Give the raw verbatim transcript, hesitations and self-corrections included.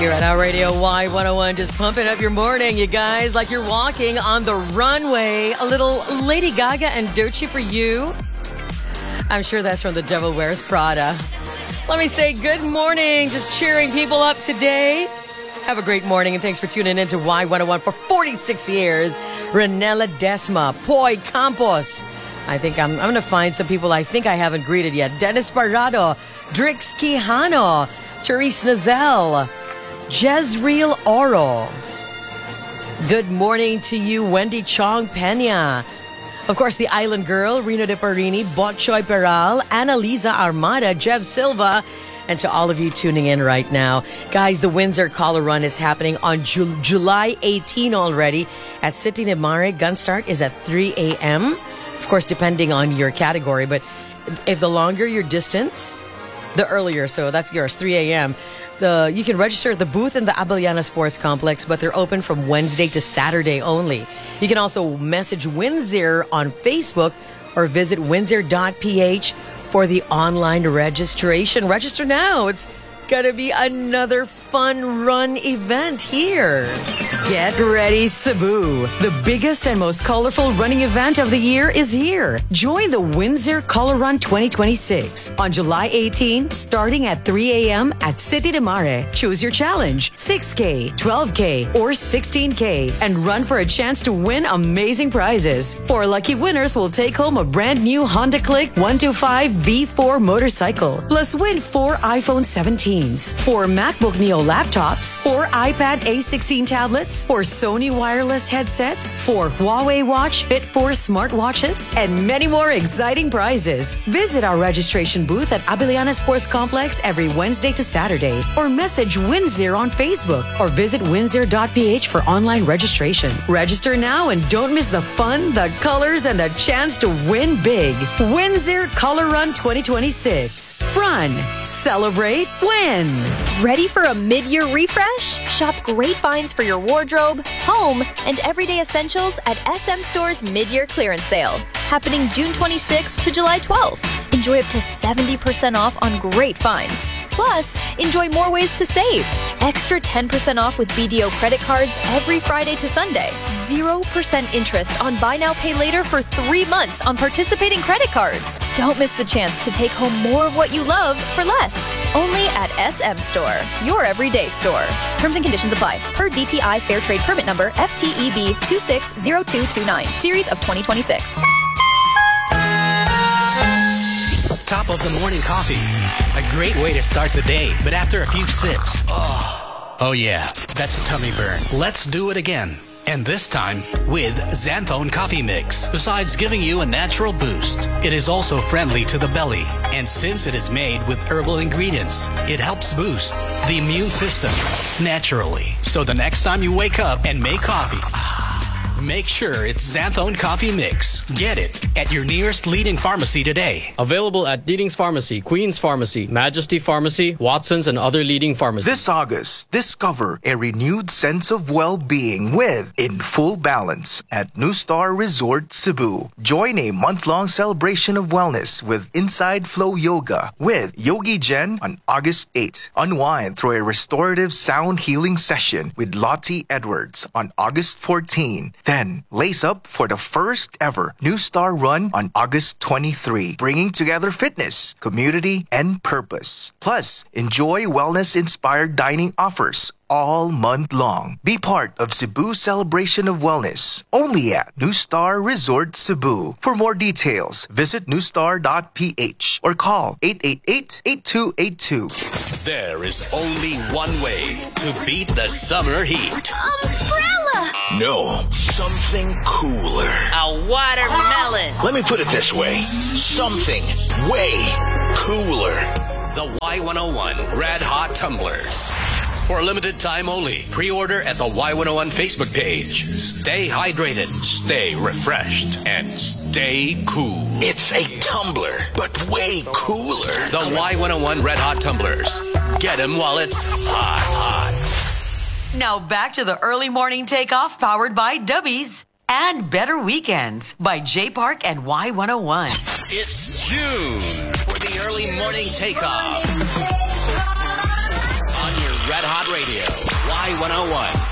Here at our Radio Y one oh one, just pumping up your morning, you guys, like you're walking on the runway. A little Lady Gaga and Doechii for you. I'm sure that's from The Devil Wears Prada. Let me say good morning, just cheering people up today. Have a great morning, and thanks for tuning in to Y one oh one for forty-six years. Renella Desma, Poy Campos. I think I'm, I'm going to find some people I think I haven't greeted yet. Dennis Parado, Drix Quijano, Therese Nazel, Jezreel Oro. Good morning to you, Wendy Chong Pena. Of course, the Island Girl, Rino De Parini, Botchoy Peral, Annalisa Armada, Jev Silva, and to all of you tuning in right now. Guys, the Windsor Color Run is happening on Ju- July eighteenth already at City de Mare. Gun start is at three a.m. Of course, depending on your category, but if the longer your distance, the earlier. So that's yours, three a.m. The you can register at the booth in the Abellana Sports Complex, but they're open from Wednesday to Saturday only. You can also message Windsor on Facebook or visit windsor dot p h for the online registration. Register now. It's going to be another fun run event here. Get ready, Cebu. The biggest and most colorful running event of the year is here. Join the Windsor Color Run twenty twenty-six on July eighteenth, starting at three a.m. at City de Mare. Choose your challenge, six K, twelve K, or sixteen K, and run for a chance to win amazing prizes. Four lucky winners will take home a brand new Honda Click one twenty-five V four motorcycle, plus win four iPhone seventeens, four MacBook Neo laptops, four iPad A sixteen tablets, four Sony wireless headsets, four Huawei Watch Fit four smartwatches, and many more exciting prizes. Visit our registration booth at Abellana Sports Complex every Wednesday to Saturday, or message Windsor on Facebook, or visit windsor dot p h for online registration. Register now and don't miss the fun, the colors, and the chance to win big. Windsor Color Run twenty twenty-six. Run, celebrate, win. Ready for a mid-year refresh? Shop great finds for your wardrobe, home, and everyday essentials at S M Store's mid-year clearance sale, happening June twenty-sixth to July twelfth. Enjoy up to seventy percent off on great finds. Plus, enjoy more ways to save. Extra ten percent off with B D O credit cards every Friday to Sunday. zero percent interest on buy now, pay later for three months on participating credit cards. Don't miss the chance to take home more of what you love for less. Only at S M Store, your everyday store. Terms and conditions apply. Per D T I Fair Trade Permit Number F T E B two six zero two two nine, Series of twenty twenty-six. Top of the morning coffee. A great way to start the day, but after a few sips, oh, oh yeah, that's a tummy burn. Let's do it again. And this time with Xanthone Coffee Mix. Besides giving you a natural boost, it is also friendly to the belly. And since it is made with herbal ingredients, it helps boost the immune system naturally. So the next time you wake up and make coffee, make sure it's Xanthone Coffee Mix. Get it at your nearest leading pharmacy today. Available at Leading's Pharmacy, Queen's Pharmacy, Majesty Pharmacy, Watson's, and other leading pharmacies. This August, discover a renewed sense of well-being with In Full Balance at New Star Resort Cebu. Join a month-long celebration of wellness with Inside Flow Yoga with Yogi Jen on August eighth. Unwind through a restorative sound healing session with Lottie Edwards on August fourteenth. Then, lace up for the first ever New Star Run on August twenty-third, bringing together fitness, community, and purpose. Plus, enjoy wellness-inspired dining offers all month long. Be part of Cebu's celebration of wellness, only at New Star Resort Cebu. For more details, visit new star dot p h or call eight eight eight, eight two eight two. There is only one way to beat the summer heat. Umbrella! No, something cooler. A watermelon. Let me put it this way. Something way cooler. The Y one oh one Red Hot Tumblers. For a limited time only, pre-order at the Y one oh one Facebook page. Stay hydrated, stay refreshed, and stay cool. It's a tumbler, but way cooler. The Y one oh one Red Hot Tumblers. Get them while it's hot, hot. Now back to the early morning takeoff powered by Dubbies and Better Weekends by J Park and Y one oh one. It's June for the early morning takeoff on your Red Hot Radio. Radio, Y one oh one.